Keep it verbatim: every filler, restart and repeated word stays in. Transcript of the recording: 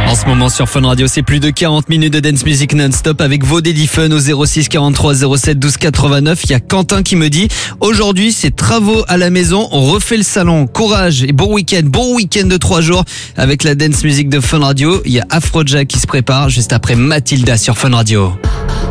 En ce moment sur Fun Radio, c'est plus de quarante minutes de dance music non-stop avec vos Daily Fun au zéro six quarante-trois zéro sept douze quatre-vingt-neuf. Il y a Quentin qui me dit aujourd'hui c'est travaux à la maison, on refait le salon. Courage et bon week-end, bon week-end de trois jours avec la dance music de Fun Radio. Il y a Afrojack qui se prépare juste après Mathilda sur Fun Radio.